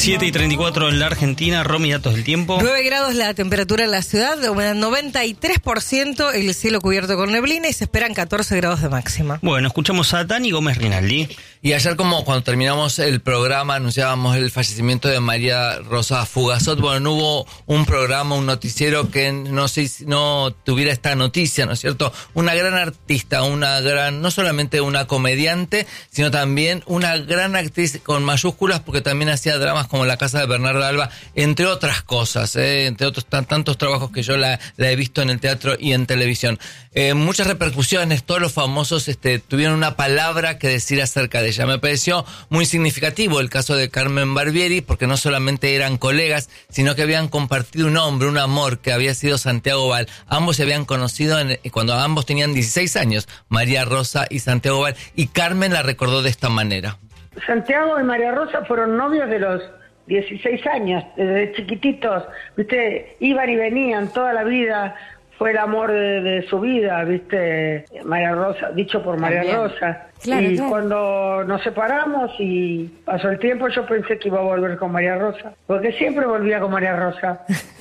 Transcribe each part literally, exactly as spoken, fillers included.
siete y treinta y cuatro en la Argentina. Romy, datos del tiempo. nueve grados la temperatura en la ciudad, humedad noventa y tres por ciento, el cielo cubierto con neblina y se esperan catorce grados de máxima. Bueno, escuchamos a Dani Gómez Rinaldi. Y ayer, como cuando terminamos el programa, anunciábamos el fallecimiento de María Rosa Fugazot. Bueno, no hubo un programa, un noticiero que no se, no tuviera esta noticia, ¿no es cierto? Una gran artista, una gran, no solamente una comediante, sino también una gran actriz con mayúsculas, porque también hacía dramas como La Casa de Bernardo Alba, entre otras cosas, ¿eh? entre otros tan, tantos trabajos que yo la, la he visto en el teatro y en televisión. Eh, muchas repercusiones, todos los famosos este, tuvieron una palabra que decir acerca de ella. Me pareció muy significativo el caso de Carmen Barbieri, porque no solamente eran colegas, sino que habían compartido un hombre, un amor, que había sido Santiago Val. Ambos se habían conocido en, cuando ambos tenían dieciséis años, María Rosa y Santiago Val, y Carmen la recordó de esta manera. Santiago y María Rosa fueron novios de los dieciséis años, desde chiquititos, viste, iban y venían toda la vida. Fue el amor de, de su vida, viste, María Rosa, dicho por María También. Rosa. Claro, y claro. Cuando nos separamos y pasó el tiempo, yo pensé que iba a volver con María Rosa, porque siempre volvía con María Rosa.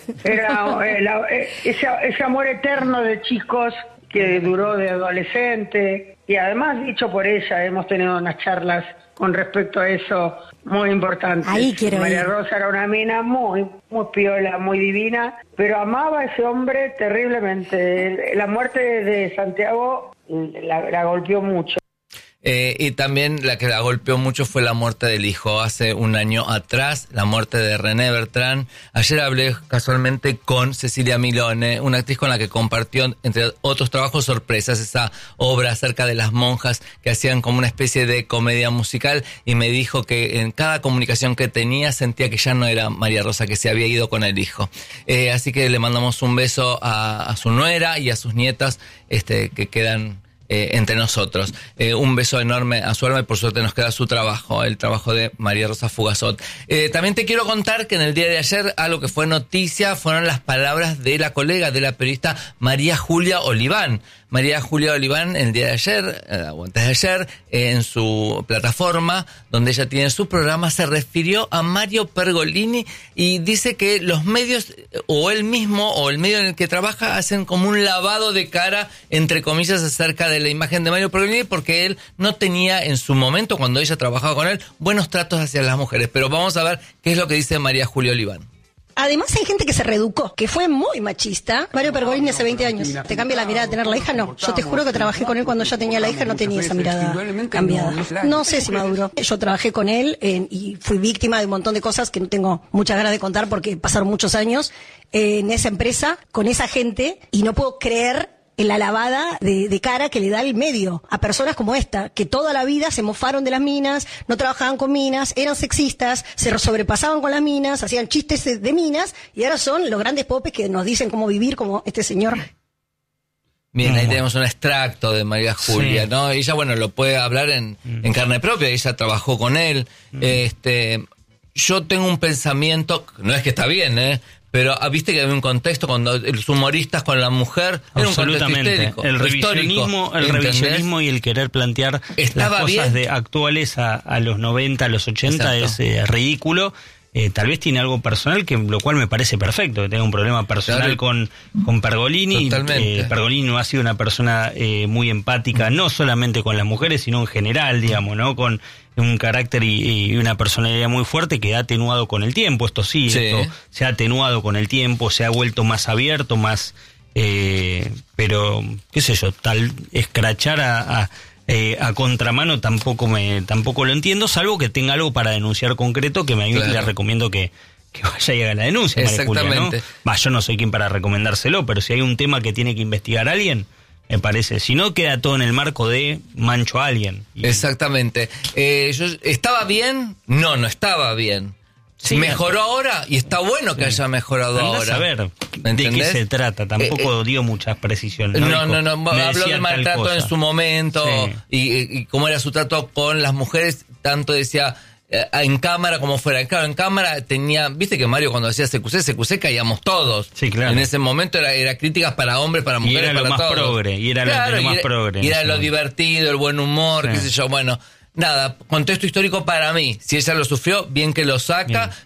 Era eh, la, eh, ese, ese amor eterno de chicos que duró de adolescente, y además, dicho por ella, hemos tenido unas charlas con respecto a eso muy importante. Ahí quiero María ir. Rosa era una mina muy, muy piola, muy divina, pero amaba a ese hombre terriblemente. La muerte de Santiago la, la golpeó mucho. Eh, y también la que la golpeó mucho fue la muerte del hijo. Hace un año atrás, la muerte de René Bertrán. Ayer hablé casualmente con Cecilia Milone, una actriz con la que compartió, entre otros trabajos, Sorpresas, esa obra acerca de las monjas que hacían como una especie de comedia musical, y me dijo que en cada comunicación que tenía sentía que ya no era María Rosa, que se había ido con el hijo. Eh, así que le mandamos un beso a, a su nuera y a sus nietas este, que quedan Eh, entre nosotros. Eh, un beso enorme a su alma, y por suerte nos queda su trabajo, el trabajo de María Rosa Fugazot. Eh, también te quiero contar que en el día de ayer algo que fue noticia fueron las palabras de la colega, de la periodista María Julia Oliván. María Julia Oliván, el día de ayer, eh, o antes de ayer, eh, en su plataforma, donde ella tiene su programa, se refirió a Mario Pergolini y dice que los medios, o él mismo, o el medio en el que trabaja, hacen como un lavado de cara, entre comillas, acerca de la imagen de Mario Pergolini, porque él no tenía en su momento, cuando ella trabajaba con él, buenos tratos hacia las mujeres. Pero vamos a ver qué es lo que dice María Julia Oliván. Además hay gente que se reeducó, que fue muy machista. Mario Pergolini hace veinte años. ¿Te cambia la mirada de tener la hija? No. Yo te juro que trabajé con él cuando ya tenía la hija, no tenía esa mirada cambiada. No sé si maduró. Yo trabajé con él eh, y fui víctima de un montón de cosas que no tengo muchas ganas de contar porque pasaron muchos años eh, en esa empresa, con esa gente, y no puedo creer en la lavada de, de cara que le da el medio a personas como esta, que toda la vida se mofaron de las minas, no trabajaban con minas, eran sexistas, se sobrepasaban con las minas, hacían chistes de, de minas, y ahora son los grandes popes que nos dicen cómo vivir, como este señor. Bien, ahí tenemos un extracto de María Julia, sí. ¿no? Ella, bueno, lo puede hablar en, mm. en carne propia, ella trabajó con él. Mm. Este, yo tengo un pensamiento, no es que está bien, ¿eh? Pero viste que había un contexto cuando los humoristas con la mujer era un contexto histérico, el revisionismo, el revisionismo y el querer plantear Estaba las cosas bien. de actuales a, a los noventa, a los ochenta Exacto. es eh, ridículo. Eh, tal vez tiene algo personal, que lo cual me parece perfecto, que tenga un problema personal claro. con, con Pergolini. Eh, Pergolini no ha sido una persona eh, muy empática, no solamente con las mujeres, sino en general, digamos, ¿no? Con un carácter y, y una personalidad muy fuerte que ha atenuado con el tiempo. Esto sí, sí. Esto se ha atenuado con el tiempo, se ha vuelto más abierto, más... Eh, pero, qué sé yo, tal escrachar a... a Eh, a contramano tampoco me tampoco lo entiendo, salvo que tenga algo para denunciar concreto, que me claro. le recomiendo que, que vaya y haga la denuncia. Exactamente. María Julia, ¿no? Va, yo no soy quien para recomendárselo, pero si hay un tema que tiene que investigar a alguien, me parece. Si no, queda todo en el marco de mancho a alguien. Y... Exactamente. Eh, yo, ¿Estaba bien? No, no estaba bien. Sí, mejoró ahora y está bueno sí. que haya mejorado Andás ahora. A ver de qué se trata, tampoco eh, eh, dio muchas precisiones. No, no, no, no habló del maltrato en su momento sí. y, y cómo era su trato con las mujeres, tanto decía eh, en cámara como fuera. Claro, en cámara tenía, viste que Mario cuando hacía C Q C, C Q C caíamos todos. Sí, claro. En ese momento era, era críticas para hombres, para mujeres, y era para lo más todos. Progre, y era claro, lo, lo más y era, progre. Y era lo divertido, el buen humor, sí. qué sé yo, bueno... Nada, contexto histórico para mí. Si ella lo sufrió, bien que lo saca, bien.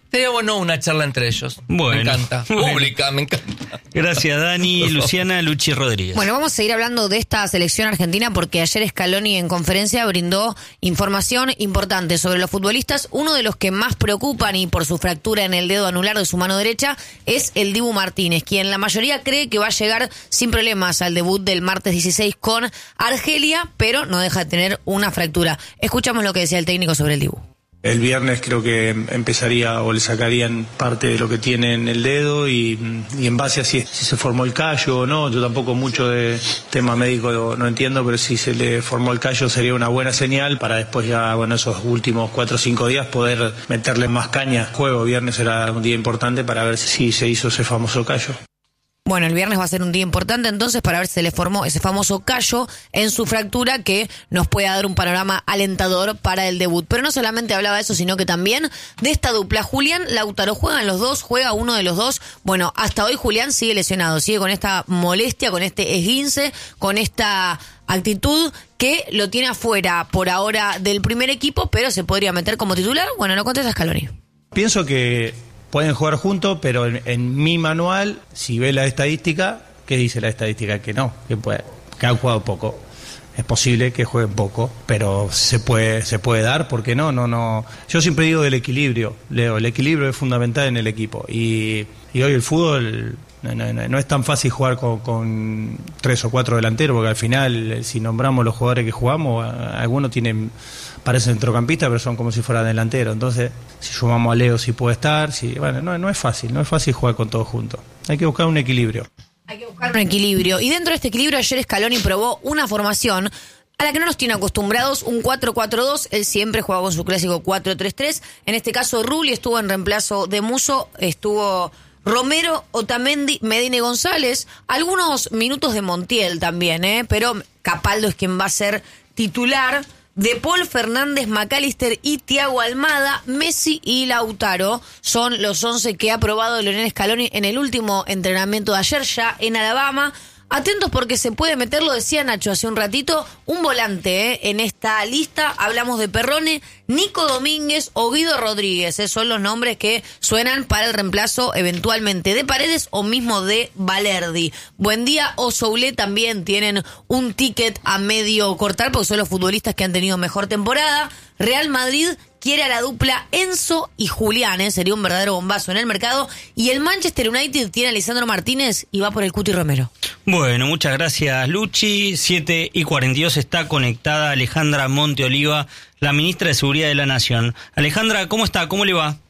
Sería bueno una charla entre ellos. Bueno, me encanta. Bueno. Pública, me encanta. Gracias, Dani. Luciana Luchi Rodríguez. Bueno, vamos a seguir hablando de esta selección argentina porque ayer Scaloni en conferencia brindó información importante sobre los futbolistas. Uno de los que más preocupan y por su fractura en el dedo anular de su mano derecha es el Dibu Martínez, quien la mayoría cree que va a llegar sin problemas al debut del martes dieciséis con Argelia, pero no deja de tener una fractura. Escuchamos lo que decía el técnico sobre el Dibu. El viernes creo que empezaría o le sacarían parte de lo que tiene en el dedo y, y en base a si, si se formó el callo o no. Yo tampoco mucho de tema médico no, no entiendo, pero si se le formó el callo sería una buena señal para después ya, bueno, esos últimos cuatro o cinco días poder meterle más caña al juego. Viernes era un día importante para ver si se hizo ese famoso callo. Bueno, el viernes va a ser un día importante entonces para ver si se le formó ese famoso callo en su fractura que nos pueda dar un panorama alentador para el debut. Pero no solamente hablaba de eso, sino que también de esta dupla. Julián, Lautaro, ¿juegan los dos? ¿Juega uno de los dos? Bueno, hasta hoy Julián sigue lesionado, sigue con esta molestia, con este esguince, con esta actitud que lo tiene afuera por ahora del primer equipo, pero se podría meter como titular. Bueno, no contesta Scaloni. Pienso que pueden jugar juntos, pero en, en mi manual, si ve la estadística, ¿qué dice la estadística? Que no, que, puede, que han jugado poco. Es posible que jueguen poco, pero se puede se puede dar, ¿por qué no? No, no. Yo siempre digo del equilibrio, Leo, el equilibrio es fundamental en el equipo. Y, y hoy el fútbol no, no, no es tan fácil jugar con, con tres o cuatro delanteros, porque al final, si nombramos los jugadores que jugamos, algunos tienen... parecen centrocampistas, pero son como si fueran delanteros. Entonces, si sumamos a Leo, si puede estar, si, bueno, no, no es fácil, no es fácil jugar con todos juntos. Hay que buscar un equilibrio. Hay que buscar un equilibrio. Y dentro de este equilibrio, ayer Scaloni probó una formación a la que no nos tiene acostumbrados, un cuatro cuatro dos. Él siempre juega con su clásico cuatro tres tres. En este caso, Rulli estuvo en reemplazo de Musso, estuvo Romero, Otamendi, Medina y González. Algunos minutos de Montiel también, ¿eh? Pero Capaldo es quien va a ser titular. De Paul, Fernández, McAllister y Thiago Almada, Messi y Lautaro son los once que ha probado Lionel Scaloni en el último entrenamiento de ayer ya en Alabama. Atentos porque se puede meter, lo decía Nacho hace un ratito, un volante ¿eh? en esta lista. Hablamos de Perrone, Nico Domínguez o Guido Rodríguez. ¿eh? Son los nombres que suenan para el reemplazo eventualmente de Paredes o mismo de Valerdi. Buendía o Soulé también tienen un ticket a medio cortar porque son los futbolistas que han tenido mejor temporada. Real Madrid quiere a la dupla Enzo y Julián, ¿eh? sería un verdadero bombazo en el mercado. Y el Manchester United tiene a Lisandro Martínez y va por el Cuti Romero. Bueno, muchas gracias, Luchi. siete y cuarenta y dos está conectada Alejandra Monteoliva, la ministra de Seguridad de la Nación. Alejandra, ¿cómo está? ¿Cómo le va?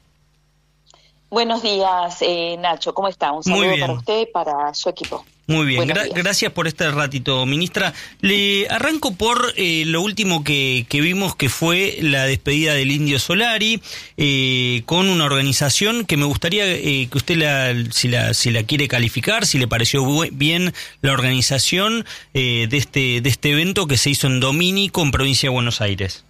Buenos días, eh, Nacho. ¿Cómo está? Un saludo para usted y para su equipo. Muy bien, Gra- gracias por este ratito, ministra. Le arranco por eh, lo último que, que vimos, que fue la despedida del Indio Solari, eh, con una organización que me gustaría eh, que usted, la, si, la, si la quiere calificar, si le pareció bu- bien la organización eh, de, este, de este evento que se hizo en Domínico, en provincia de Buenos Aires.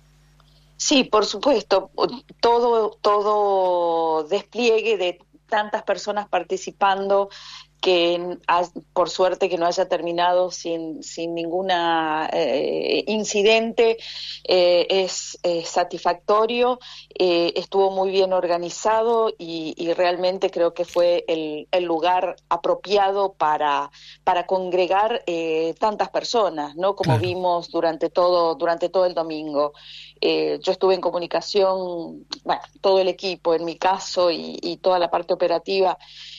Sí, por supuesto. Todo, todo despliegue de tantas personas participando, que por suerte que no haya terminado sin sin ninguna eh, incidente, eh, es, es satisfactorio, eh, estuvo muy bien organizado y, y realmente creo que fue el, el lugar apropiado para para congregar eh, tantas personas, ¿no? Como claro. vimos durante todo durante todo el domingo. Eh, yo estuve en comunicación, bueno, todo el equipo, en mi caso, y, y toda la parte operativa,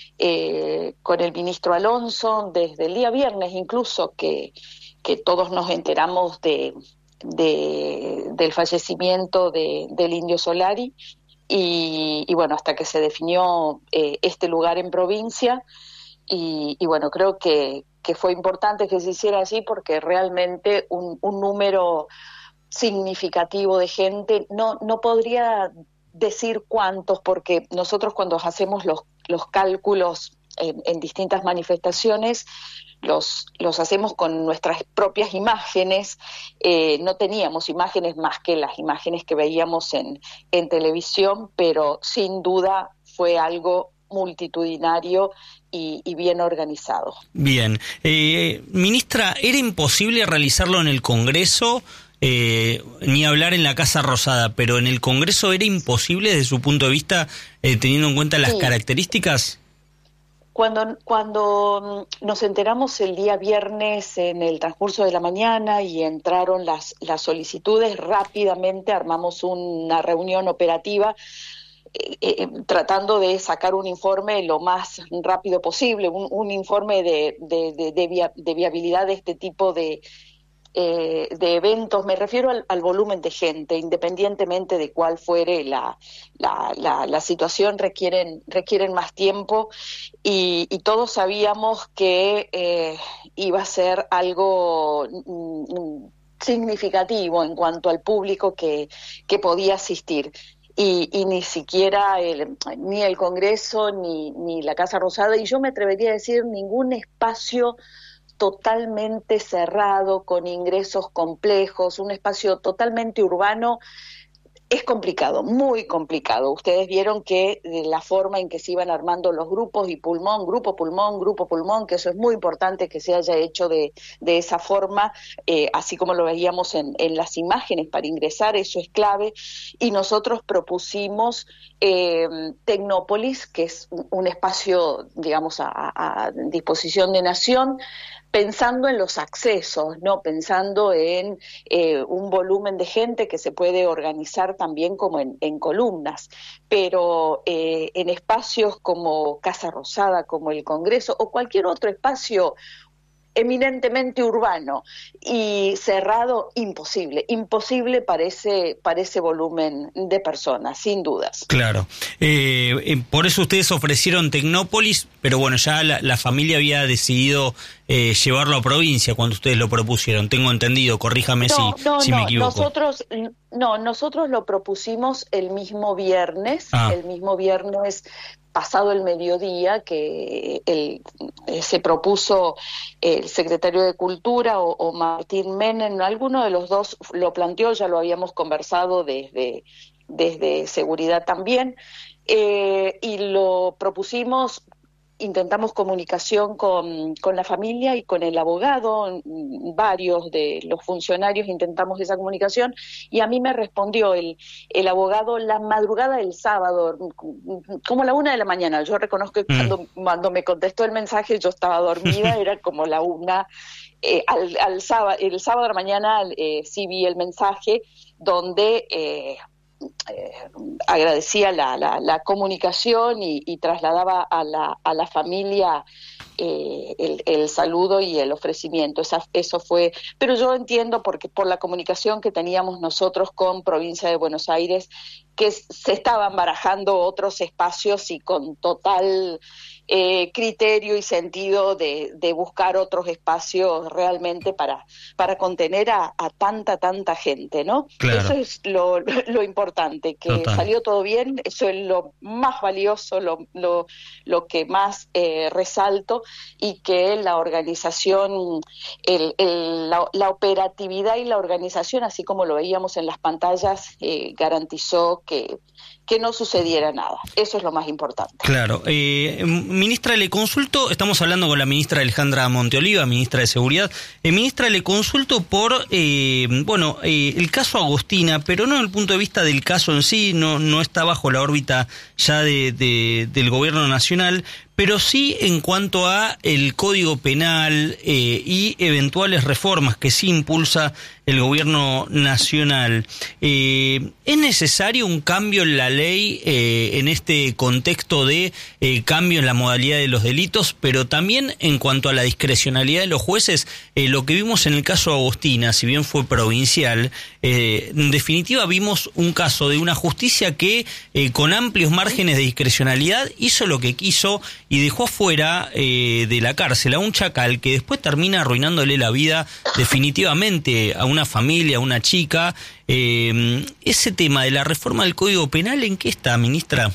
Eh, con el ministro Alonso, desde el día viernes incluso, que, que todos nos enteramos de, de del fallecimiento de, del Indio Solari, y, y bueno, hasta que se definió eh, este lugar en provincia, y, y bueno, creo que, que fue importante que se hiciera así, porque realmente un, un número significativo de gente, no, no podría decir cuántos, porque nosotros cuando hacemos los los cálculos en, en distintas manifestaciones, los, los hacemos con nuestras propias imágenes. Eh, no teníamos imágenes más que las imágenes que veíamos en, en televisión, pero sin duda fue algo multitudinario y, y bien organizado. Bien. Eh, ministra, ¿era imposible realizarlo en el Congreso? eh, ni hablar en la Casa Rosada, pero en el Congreso era imposible desde su punto de vista, eh, teniendo en cuenta las sí. características. Cuando, cuando nos enteramos el día viernes en el transcurso de la mañana y entraron las, las solicitudes, rápidamente armamos una reunión operativa eh, eh, tratando de sacar un informe lo más rápido posible, un, un informe de, de, de, de, via, de viabilidad de este tipo de, eh, de eventos. Me refiero al, al volumen de gente, independientemente de cuál fuere la, la, la, la situación, requieren, requieren más tiempo y, y todos sabíamos que eh, iba a ser algo mm, significativo en cuanto al público que, que podía asistir. Y, y ni siquiera el, ni el Congreso ni, ni la Casa Rosada, y yo me atrevería a decir ningún espacio totalmente cerrado, con ingresos complejos, un espacio totalmente urbano, es complicado, muy complicado. Ustedes vieron que de la forma en que se iban armando los grupos y pulmón, grupo pulmón, grupo pulmón, que eso es muy importante que se haya hecho de, de esa forma, eh, así como lo veíamos en, en las imágenes para ingresar, eso es clave. Y nosotros propusimos eh, Tecnópolis, que es un, un espacio, digamos, a, a disposición de Nación, pensando en los accesos, no pensando en eh, un volumen de gente que se puede organizar también como en, en columnas, pero eh, en espacios como Casa Rosada, como el Congreso o cualquier otro espacio eminentemente urbano y cerrado, imposible, imposible para ese, para ese volumen de personas, sin dudas. Claro, eh, eh, por eso ustedes ofrecieron Tecnópolis, pero bueno, ya la, la familia había decidido eh, llevarlo a provincia cuando ustedes lo propusieron, tengo entendido, corríjame no, si, no, si no, me equivoco. Nosotros, no, nosotros lo propusimos el mismo viernes, ah. el mismo viernes pasado el mediodía, que el, eh, se propuso el secretario de Cultura o, o Martín Menem, alguno de los dos lo planteó, ya lo habíamos conversado desde, desde Seguridad también, eh, y lo propusimos. Intentamos comunicación con, con la familia y con el abogado, varios de los funcionarios intentamos esa comunicación, y a mí me respondió el, el abogado la madrugada del sábado, como la una de la mañana. Yo reconozco que mm. cuando, cuando me contestó el mensaje yo estaba dormida, era como la una. Eh, al, al sábado, el sábado de la mañana eh, sí vi el mensaje donde Eh, Eh, agradecía la, la, la comunicación y, y trasladaba a la, a la familia eh, el, el saludo y el ofrecimiento. Esa, eso fue, pero yo entiendo porque por la comunicación que teníamos nosotros con Provincia de Buenos Aires, que se estaban barajando otros espacios y con total eh, criterio y sentido de, de buscar otros espacios realmente para, para contener a, a tanta, tanta gente, ¿no? Claro. Eso es lo, lo importante, que Total. Salió todo bien, eso es lo más valioso, lo, lo, lo que más eh, resalto, y que la organización, el, el, la, la operatividad y la organización, así como lo veíamos en las pantallas, eh, garantizó que, que no sucediera nada. Eso es lo más importante. Claro. Eh, ministra, le consulto, estamos hablando con la ministra Alejandra Monteoliva, ministra de Seguridad. Eh, ministra, le consulto por, eh, bueno, eh, el caso Agostina, pero no desde el punto de vista del caso en sí, no, no está bajo la órbita ya de, de, del gobierno nacional, pero sí en cuanto a el Código Penal eh, y eventuales reformas que sí impulsa el gobierno nacional. Eh, ¿Es necesario un cambio en la ley eh, en este contexto de eh, cambio en la modalidad de los delitos, pero también en cuanto a la discrecionalidad de los jueces? Eh, lo que vimos en el caso Agostina, si bien fue provincial, eh, en definitiva vimos un caso de una justicia que eh, con amplios márgenes de discrecionalidad hizo lo que quiso y dejó afuera eh, de la cárcel a un chacal que después termina arruinándole la vida definitivamente a una familia, a una chica. Eh, ese tema de la reforma del Código Penal, ¿en qué está, ministra?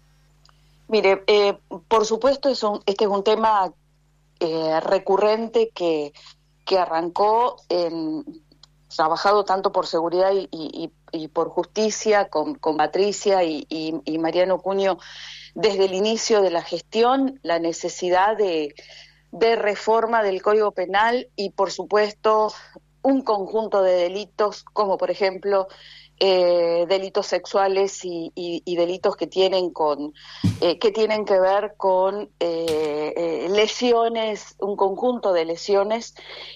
Mire, eh, por supuesto es un, este es un tema eh, recurrente que, que arrancó en, trabajado tanto por seguridad y, y, y por justicia con, con Patricia y, y, y Mariano Cuño desde el inicio de la gestión, la necesidad de, de reforma del Código Penal y por supuesto un conjunto de delitos, como por ejemplo eh, delitos sexuales y, y, y delitos que tienen con eh, que tienen que ver con eh, eh, lesiones, un conjunto de lesiones,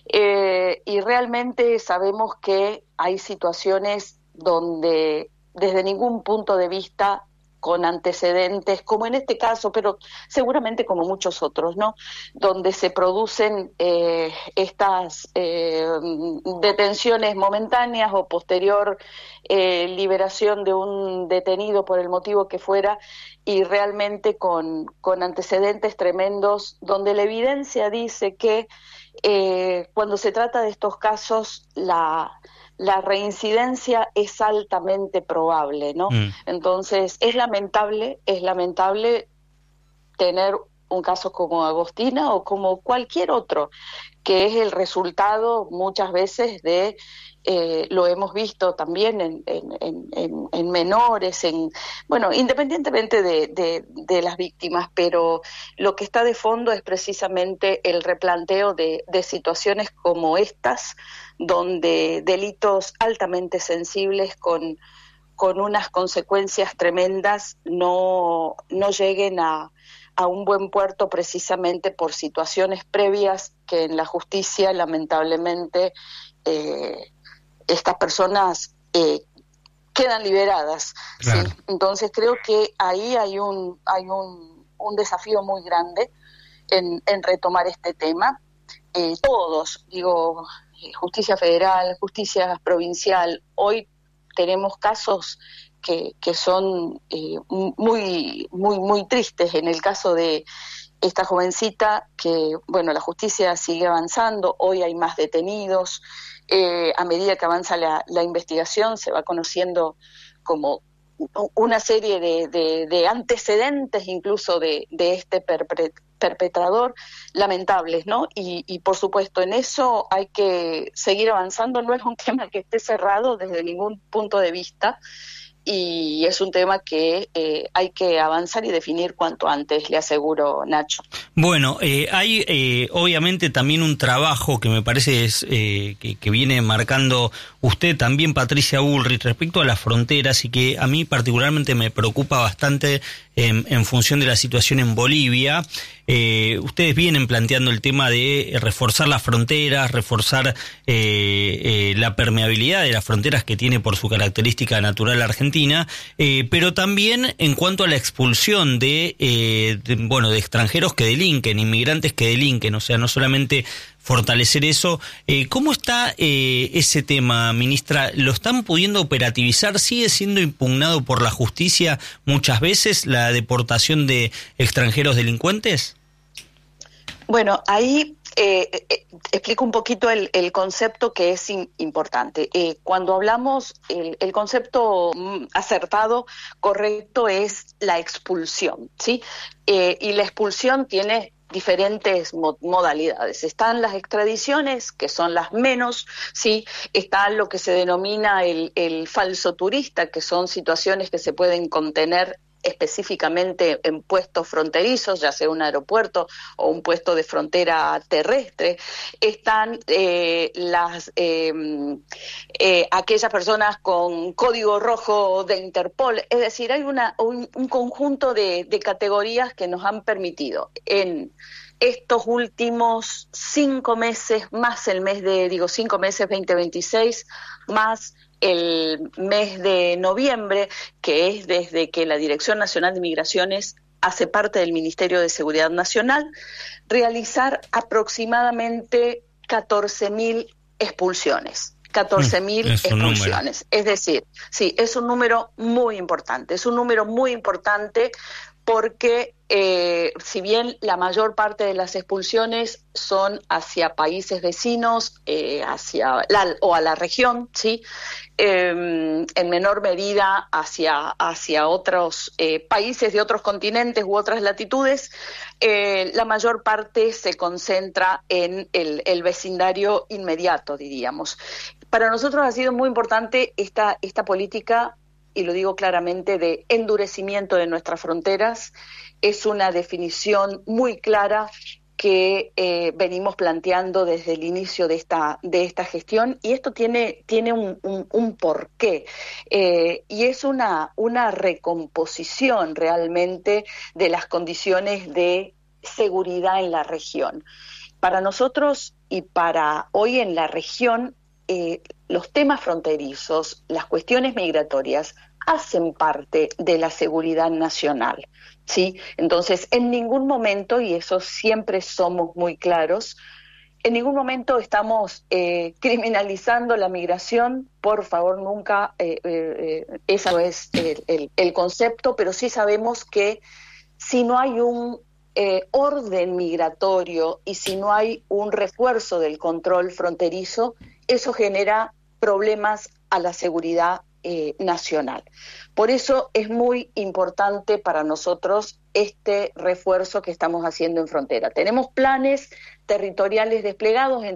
eh, y realmente sabemos que hay situaciones donde desde ningún punto de vista, con antecedentes, como en este caso, pero seguramente como muchos otros, ¿no? Donde se producen eh, estas eh, detenciones momentáneas o posterior eh, liberación de un detenido por el motivo que fuera, y realmente con, con antecedentes tremendos, donde la evidencia dice que eh, cuando se trata de estos casos, la... la reincidencia es altamente probable, ¿no? Mm. Entonces, es lamentable, es lamentable tener un caso como Agostina o como cualquier otro, que es el resultado muchas veces de, eh, lo hemos visto también en, en, en, en menores, en bueno, independientemente de, de, de las víctimas, pero lo que está de fondo es precisamente el replanteo de, de situaciones como estas, donde delitos altamente sensibles con, con unas consecuencias tremendas no, no lleguen a, a un buen puerto precisamente por situaciones previas que en la justicia lamentablemente eh, estas personas eh, quedan liberadas. Claro. ¿Sí? Entonces creo que ahí hay un, hay un, un desafío muy grande en, en retomar este tema. Eh, todos, digo, justicia federal, justicia provincial, hoy tenemos casos que, que son eh, muy, muy, muy tristes. En el caso de esta jovencita, que, bueno, la justicia sigue avanzando, hoy hay más detenidos, eh, a medida que avanza la, la investigación se va conociendo como una serie de, de, de antecedentes incluso de, de este perpetrador, perpetrador lamentables, ¿no? Y, y por supuesto en eso hay que seguir avanzando, no es un tema que esté cerrado desde ningún punto de vista, y es un tema que eh, hay que avanzar y definir cuanto antes, le aseguro, Nacho. Bueno, eh, hay eh, obviamente también un trabajo que me parece es eh, que, que viene marcando usted también, Patricia Bullrich, respecto a las fronteras, y que a mí particularmente me preocupa bastante en, en función de la situación en Bolivia. Eh, ustedes vienen planteando el tema de reforzar las fronteras, reforzar eh, eh, la permeabilidad de las fronteras que tiene por su característica natural Argentina, eh, pero también en cuanto a la expulsión de, eh, de, bueno, de extranjeros que delinquen, inmigrantes que delinquen, o sea, no solamente fortalecer eso. Eh, ¿Cómo está eh, ese tema, ministra? ¿Lo están pudiendo operativizar? ¿Sigue siendo impugnado por la justicia muchas veces la deportación de extranjeros delincuentes? Bueno, ahí eh, eh, explico un poquito el, el concepto que es in, importante. Eh, cuando hablamos, el, el concepto acertado, correcto, es la expulsión, ¿sí? Eh, y la expulsión tiene diferentes mo- modalidades. Están las extradiciones, que son las menos, sí, está lo que se denomina el, el falso turista, que son situaciones que se pueden contener específicamente en puestos fronterizos, ya sea un aeropuerto o un puesto de frontera terrestre. Están eh, las eh, eh, aquellas personas con código rojo de Interpol, es decir, hay una un, un conjunto de, de categorías que nos han permitido en estos últimos cinco meses, más el mes de, digo, cinco meses veinte veintiséis, más el mes de noviembre, que es desde que la Dirección Nacional de Migraciones hace parte del Ministerio de Seguridad Nacional, realizar aproximadamente catorce mil expulsiones. catorce mil mm, expulsiones. Es decir, sí, es un número muy importante, es un número muy importante porque eh, si bien la mayor parte de las expulsiones son hacia países vecinos, eh, hacia la, o a la región, sí, eh, en menor medida hacia hacia otros eh, países de otros continentes u otras latitudes, eh, la mayor parte se concentra en el, el vecindario inmediato, diríamos. Para nosotros ha sido muy importante esta esta política, y lo digo claramente, de endurecimiento de nuestras fronteras. Es una definición muy clara que eh, venimos planteando desde el inicio de esta, de esta gestión, y esto tiene, tiene un, un, un porqué, eh, y es una, una recomposición realmente de las condiciones de seguridad en la región. Para nosotros y para hoy en la región, eh, los temas fronterizos, las cuestiones migratorias, hacen parte de la seguridad nacional, ¿sí? Entonces, en ningún momento, y eso siempre somos muy claros, en ningún momento estamos eh, criminalizando la migración, por favor, nunca, eh, eh, ese no es el, el, el concepto, pero sí sabemos que si no hay un eh, orden migratorio y si no hay un refuerzo del control fronterizo, eso genera problemas a la seguridad eh, nacional. Por eso es muy importante para nosotros este refuerzo que estamos haciendo en frontera. Tenemos planes territoriales desplegados en